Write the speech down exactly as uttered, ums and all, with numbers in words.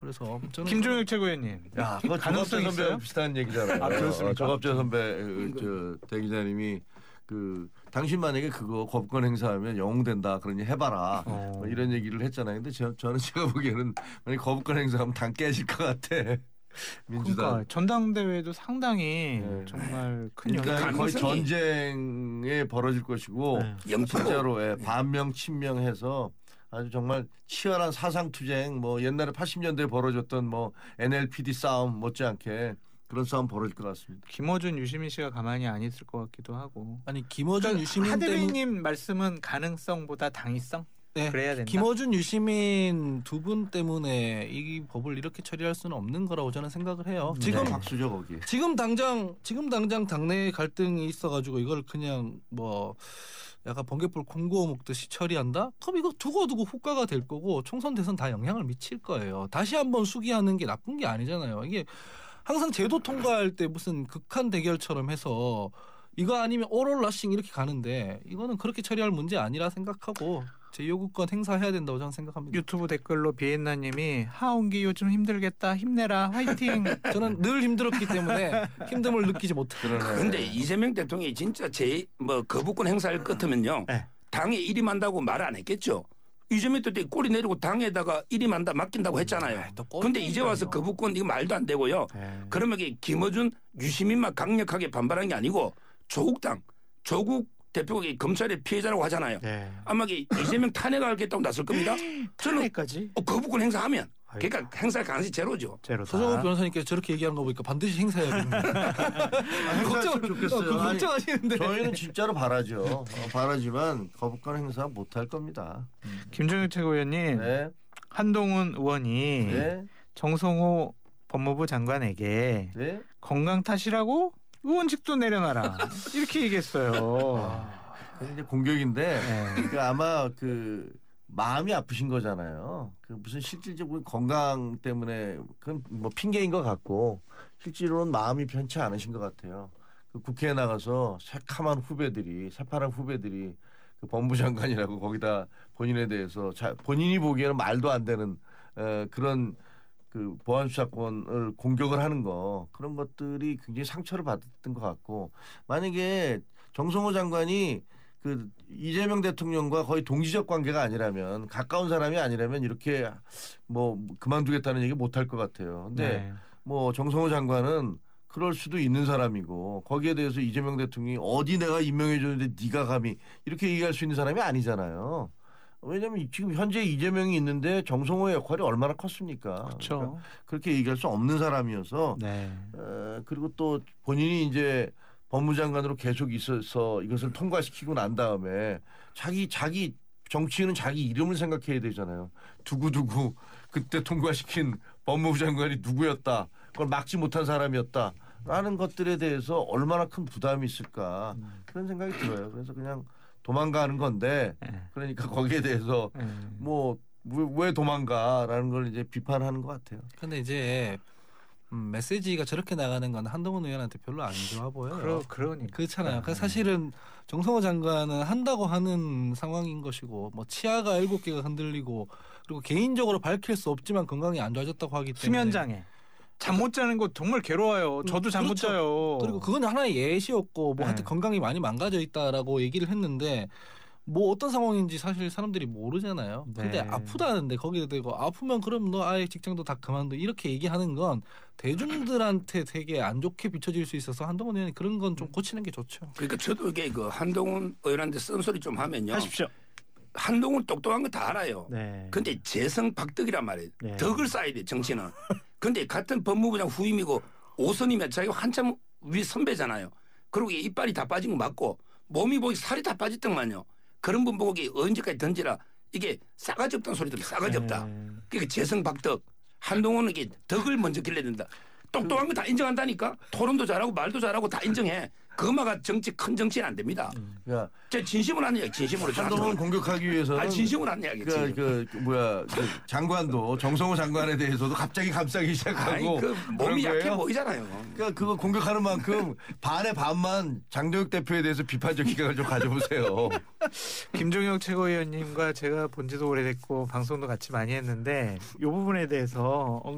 그래서 저는 김종혁 최고위원님. 야, 그거 조갑재 선배 비슷한 얘기잖아요. 아, 그렇습니까? 조갑재 선배 저 대기자님이 그 당신 만약에 그거 거부권 행사하면 영웅된다 그러니 해봐라 어. 뭐 이런 얘기를 했잖아요. 근데 저, 저는 제가 보기에는 만약 거부권 행사하면 당 깨질 것 같아. 민주당. 그러니까 전당대회도 상당히 네. 정말 큰 그러니까 영향이 거의 전쟁에 벌어질 것이고 네. 진짜로 예, 반명 친명해서 아주 정말 치열한 사상투쟁 뭐 옛날에 팔십 년대에 벌어졌던 뭐 엔엘피디 싸움 못지않게 그런 싸움 벌어질 것 같습니다. 김어준, 유시민 씨가 가만히 안 있을 것 같기도 하고. 아니 김어준, 그러니까 유시민 하대리님 때문... 말씀은 가능성보다 당위성? 네. 그래야 된다. 김어준, 유시민 두 분 때문에 이 법을 이렇게 처리할 수는 없는 거라고 저는 생각을 해요. 지금 네. 박수죠 거기. 지금 당장 지금 당장 당내 갈등이 있어가지고 이걸 그냥 뭐 약간 번개불 콩구워 먹듯이 처리한다? 그럼 이거 두고두고 후과가 될 거고 총선 대선 다 영향을 미칠 거예요. 다시 한번 수기하는 게 나쁜 게 아니잖아요. 이게 항상 제도 통과할 때 무슨 극한 대결처럼 해서 이거 아니면 오럴 러싱 이렇게 가는데 이거는 그렇게 처리할 문제 아니라 생각하고 제요구권 행사해야 된다고 저는 생각합니다. 유튜브 댓글로 비엔나님이 하온기 요즘 힘들겠다 힘내라 화이팅. 저는 늘 힘들었기 때문에 힘듦을 느끼지 못해요. 그런데 이재명 대통령이 진짜 제 뭐 거부권 행사할 것 같으면요. 네. 당에 일임한다고 말 안 했겠죠. 이재명 대통령이 꼬리 내리고 당에다가 일임한다 맡긴다고 했잖아요. 그런데 이제 와서 거부권 이거 말도 안 되고요. 네. 그러면 이게 김어준, 유시민만 강력하게 반발한 게 아니고 조국 당, 조국 대표가 검찰의 피해자라고 하잖아요. 네. 아마 이재명 탄핵하겠다고 나설 겁니다. 저는 탄핵까지? 어, 거부권 행사하면 그러니까 행사할 가능성이 제로죠. 제로다. 서정욱 변호사님께서 저렇게 얘기하는 거 보니까 반드시 행사해야 됩니다. 걱정 좋겠어요. 어, 걱정하시는데 저희는 진짜로 바라죠. 어, 바라지만 거부권 행사 못할 겁니다. 김종혁 최고위원님, 네. 한동훈 의원이 네. 정성호 법무부 장관에게 네. 건강 탓이라고 의원직도 내려놔라 이렇게 얘기했어요. 그게 이제 공격인데 네. 그 아마 그 마음이 아프신 거잖아요. 그 무슨 실질적으로 건강 때문에 그건 뭐 핑계인 것 같고 실제로는 마음이 편치 않으신 것 같아요. 그 국회에 나가서 새카만 후배들이 새파란 후배들이 그 법무장관이라고 거기다 본인에 대해서 자, 본인이 보기에는 말도 안 되는 에, 그런 그 보안수사권을 공격을 하는 거 그런 것들이 굉장히 상처를 받았던 것 같고 만약에 정성호 장관이 그 이재명 대통령과 거의 동지적 관계가 아니라면 가까운 사람이 아니라면 이렇게 뭐 그만두겠다는 얘기 못 할 것 같아요. 근데 네. 뭐 정성호 장관은 그럴 수도 있는 사람이고 거기에 대해서 이재명 대통령이 어디 내가 임명해 줬는데 네가 감히 이렇게 얘기할 수 있는 사람이 아니잖아요. 왜냐하면 지금 현재 이재명이 있는데 정성호의 역할이 얼마나 컸습니까? 그렇죠. 그러니까 그렇게 얘기할 수 없는 사람이어서 네. 어, 그리고 또 본인이 이제 법무장관으로 계속 있어서 이것을 통과시키고 난 다음에 자기 자기 정치인은 자기 이름을 생각해야 되잖아요. 두구두구 그때 통과시킨 법무부 장관이 누구였다. 그걸 막지 못한 사람이었다. 라는 것들에 대해서 얼마나 큰 부담이 있을까. 그런 생각이 들어요. 그래서 그냥 도망가는 건데 그러니까 거기에 대해서 뭐 왜 도망가라는 걸 이제 비판하는 것 같아요. 근데 이제 음, 메시지가 저렇게 나가는 건 한동훈 의원한테 별로 안 좋아 보여요. 그러, 그러니까. 그렇잖아요. 그래서 사실은 정성호 장관은 한다고 하는 상황인 것이고 뭐 치아가 일곱 개가 흔들리고 그리고 개인적으로 밝힐 수 없지만 건강이 안 좋아졌다고 하기 때문에 수면장애. 잠 못 자는 거 정말 괴로워요. 저도 잠 못 그렇죠. 자요. 그리고 그건 하나의 예시였고 뭐 한테 네. 건강이 많이 망가져 있다라고 얘기를 했는데 뭐 어떤 상황인지 사실 사람들이 모르잖아요. 네. 근데 아프다는데 거기에 대고 아프면 그럼 너 아예 직장도 다 그만둬 이렇게 얘기하는 건 대중들한테 되게 안 좋게 비춰질 수 있어서 한동훈 의원이 그런 건 좀 고치는 게 좋죠. 그러니까 저도 이게 그 한동훈 의원한테 쓴소리 좀 하면요. 하십시오. 한동훈 똑똑한 거 다 알아요. 네. 근데 재성 박덕이란 말이에요. 네. 덕을 쌓아야 돼 정치는. 근데 같은 법무부장 후임이고 오선이면 자기가 한참 위 선배잖아요. 그리고 이빨이 다 빠진 거 맞고 몸이 보기 살이 다 빠졌더만요. 그런 분 보고 언제까지 던지라 이게 싸가지 없다는 소리 들어요. 싸가지 없다. 네. 그러니까 재성 박덕. 한동훈은 이게 덕을 먼저 길러야 된다. 똑똑한 거 다 인정한다니까. 토론도 잘하고 말도 잘하고 다 인정해. 그마가 정치 큰 정치는 안 됩니다. 그러니까 제 진심으로 하는 이야기. 진심으로. 한동훈 공격하기 위해서는 아 진심으로 하는 이야기. 그, 그, 그 뭐야 그 장관도 정성호 장관에 대해서도 갑자기 감싸기 시작하고 아니 그 몸이 그런 약해 거예요? 보이잖아요. 그러니까 그거 공격하는 만큼 반의 반만 장동혁 대표에 대해서 비판적 기각을 좀 가져보세요. 김종혁 최고위원님과 제가 본 지도 오래됐고 방송도 같이 많이 했는데 이 부분에 대해서